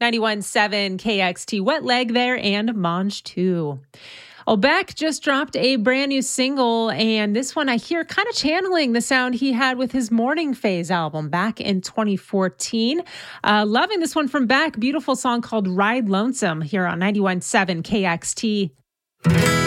91.7 KXT, Wet Leg there, and Mange too. Beck just dropped a brand new single, and this one I hear kind of channeling the sound he had with his Morning Phase album back in 2014. Loving this one from Beck. Beautiful song called Ride Lonesome here on 91.7 KXT.